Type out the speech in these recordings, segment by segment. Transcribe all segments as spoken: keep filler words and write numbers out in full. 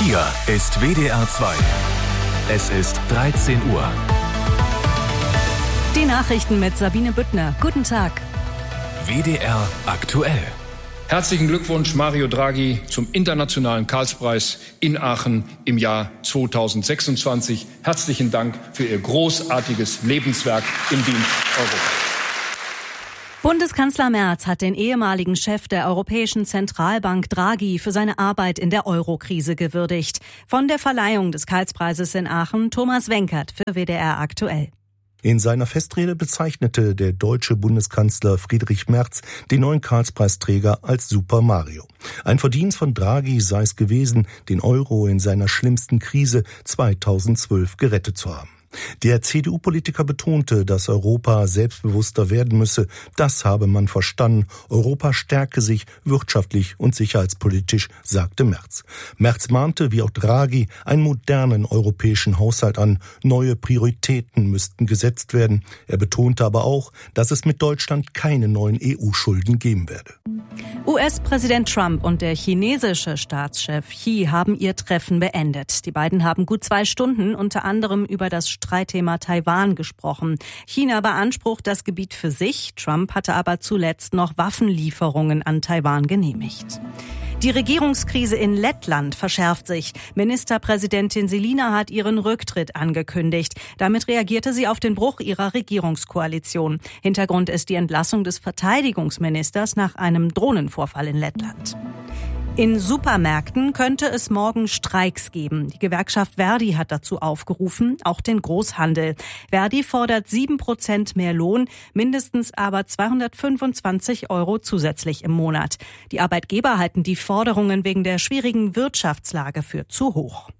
Hier ist W D R zwei. Es ist dreizehn Uhr. Die Nachrichten mit Sabine Büttner. Guten Tag. W D R aktuell. Herzlichen Glückwunsch, Mario Draghi, zum Internationalen Karlspreis in Aachen im Jahr zweitausendsechsundzwanzig. Herzlichen Dank für Ihr großartiges Lebenswerk im Dienst Europas. Bundeskanzler Merz hat den ehemaligen Chef der Europäischen Zentralbank Draghi für seine Arbeit in der Euro-Krise gewürdigt. Von der Verleihung des Karlspreises in Aachen, Thomas Wenkert für W D R aktuell. In seiner Festrede bezeichnete der deutsche Bundeskanzler Friedrich Merz den neuen Karlspreisträger als Super Mario. Ein Verdienst von Draghi sei es gewesen, den Euro in seiner schlimmsten Krise zweitausendzwölf gerettet zu haben. Der C D U-Politiker betonte, dass Europa selbstbewusster werden müsse. Das habe man verstanden. Europa stärke sich wirtschaftlich und sicherheitspolitisch, sagte Merz. Merz mahnte, wie auch Draghi, einen modernen europäischen Haushalt an. Neue Prioritäten müssten gesetzt werden. Er betonte aber auch, dass es mit Deutschland keine neuen E U-Schulden geben werde. U S-Präsident Trump und der chinesische Staatschef Xi haben ihr Treffen beendet. Die beiden haben gut zwei Stunden unter anderem über das Streitthema Taiwan gesprochen. China beansprucht das Gebiet für sich. Trump hatte aber zuletzt noch Waffenlieferungen an Taiwan genehmigt. Die Regierungskrise in Lettland verschärft sich. Ministerpräsidentin Selina hat ihren Rücktritt angekündigt. Damit reagierte sie auf den Bruch ihrer Regierungskoalition. Hintergrund ist die Entlassung des Verteidigungsministers nach einem Drohnenvorfall in Lettland. In Supermärkten könnte es morgen Streiks geben. Die Gewerkschaft Verdi hat dazu aufgerufen, auch den Großhandel. Verdi fordert sieben Prozent mehr Lohn, mindestens aber zweihundertfünfundzwanzig Euro zusätzlich im Monat. Die Arbeitgeber halten die Forderungen wegen der schwierigen Wirtschaftslage für zu hoch.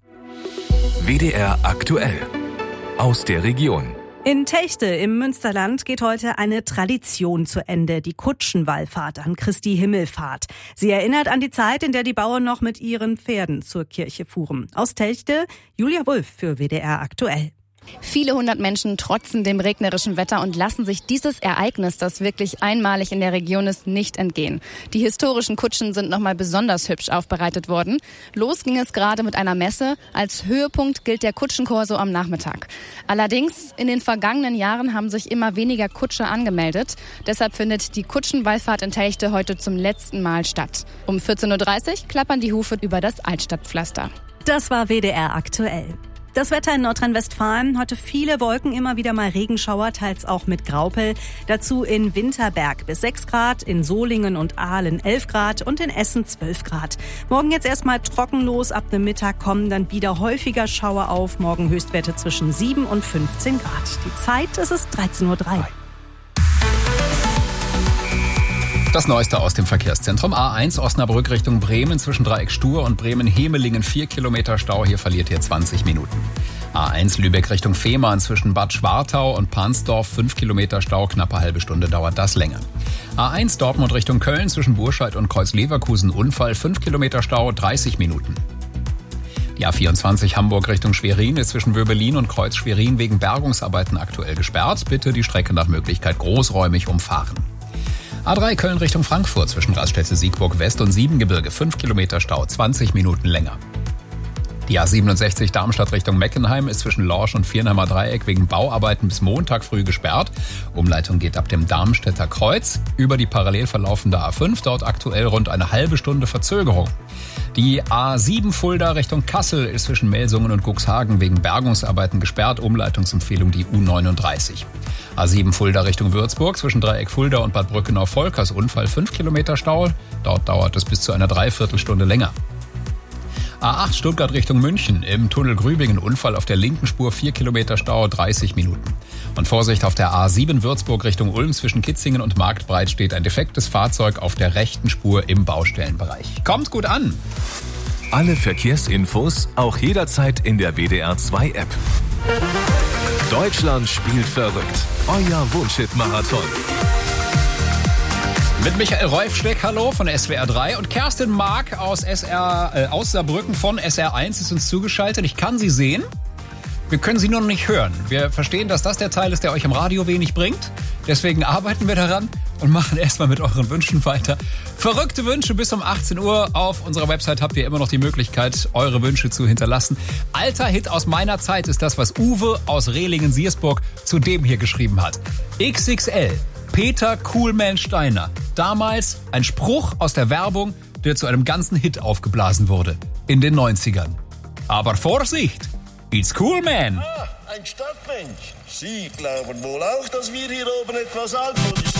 W D R aktuell. Aus der Region. In Techte im Münsterland geht heute eine Tradition zu Ende, die Kutschenwallfahrt an Christi Himmelfahrt. Sie erinnert an die Zeit, in der die Bauern noch mit ihren Pferden zur Kirche fuhren. Aus Techte, Julia Wulff für W D R aktuell. Viele hundert Menschen trotzen dem regnerischen Wetter und lassen sich dieses Ereignis, das wirklich einmalig in der Region ist, nicht entgehen. Die historischen Kutschen sind nochmal besonders hübsch aufbereitet worden. Los ging es gerade mit einer Messe. Als Höhepunkt gilt der Kutschenkorso am Nachmittag. Allerdings, in den vergangenen Jahren haben sich immer weniger Kutscher angemeldet. Deshalb findet die Kutschenwallfahrt in Techte heute zum letzten Mal statt. Um vierzehn Uhr dreißig klappern die Hufe über das Altstadtpflaster. Das war W D R aktuell. Das Wetter in Nordrhein-Westfalen, heute viele Wolken, immer wieder mal Regenschauer, teils auch mit Graupel. Dazu in Winterberg bis sechs Grad, in Solingen und Aalen elf Grad und in Essen zwölf Grad. Morgen jetzt erstmal trockenlos, ab dem Mittag kommen dann wieder häufiger Schauer auf. Morgen Höchstwerte zwischen sieben und fünfzehn Grad. Die Zeit, es ist dreizehn Uhr drei. Das Neueste aus dem Verkehrszentrum. A eins Osnabrück Richtung Bremen zwischen Dreieck Stur und Bremen-Hemelingen vier Kilometer Stau. Hier verliert ihr zwanzig Minuten. A eins Lübeck Richtung Fehmarn zwischen Bad Schwartau und Pansdorf fünf Kilometer Stau. Knappe halbe Stunde dauert das länger. A eins Dortmund Richtung Köln zwischen Burscheid und Kreuz-Leverkusen Unfall. fünf Kilometer Stau, dreißig Minuten. Die A vierundzwanzig Hamburg Richtung Schwerin ist zwischen Wöbelin und Kreuz Schwerin wegen Bergungsarbeiten aktuell gesperrt. Bitte die Strecke nach Möglichkeit großräumig umfahren. A drei Köln Richtung Frankfurt zwischen Raststätte Siegburg West und Siebengebirge fünf Kilometer Stau, zwanzig Minuten länger. Die A siebenundsechzig Darmstadt Richtung Meckenheim ist zwischen Lorsch und Viernheimer Dreieck wegen Bauarbeiten bis Montag früh gesperrt. Umleitung geht ab dem Darmstädter Kreuz über die parallel verlaufende A fünf, dort aktuell rund eine halbe Stunde Verzögerung. Die A sieben Fulda Richtung Kassel ist zwischen Melsungen und Cuxhagen wegen Bergungsarbeiten gesperrt. Umleitungsempfehlung die U neununddreißig. A sieben Fulda Richtung Würzburg zwischen Dreieck Fulda und Bad Brückenau-Volkers Unfall fünf Kilometer Stau. Dort dauert es bis zu einer Dreiviertelstunde länger. A acht Stuttgart Richtung München im Tunnel Grübingen Unfall auf der linken Spur vier Kilometer Stau, dreißig Minuten. Und Vorsicht auf der A sieben Würzburg Richtung Ulm zwischen Kitzingen und Marktbreit steht ein defektes Fahrzeug auf der rechten Spur im Baustellenbereich. Kommt gut an! Alle Verkehrsinfos auch jederzeit in der W D R zwei App. Deutschland spielt verrückt. Euer Wunschhit-Marathon. Mit Michael Reufschleck, hallo, von S W R drei und Kerstin Mark aus, S R, äh, aus Saarbrücken von S R eins ist uns zugeschaltet. Ich kann sie sehen, wir können sie nur noch nicht hören. Wir verstehen, dass das der Teil ist, der euch im Radio wenig bringt. Deswegen arbeiten wir daran, und machen erstmal mit euren Wünschen weiter. Verrückte Wünsche bis um achtzehn Uhr. Auf unserer Website habt ihr immer noch die Möglichkeit, eure Wünsche zu hinterlassen. Alter Hit aus meiner Zeit ist das, was Uwe aus Rehlingen-Siersburg zu dem hier geschrieben hat. X X L, Peter Coolman Steiner. Damals ein Spruch aus der Werbung, der zu einem ganzen Hit aufgeblasen wurde. In den neunzigern. Aber Vorsicht! It's Coolman! Ah, ein Stadtmensch. Sie glauben wohl auch, dass wir hier oben etwas Alkohol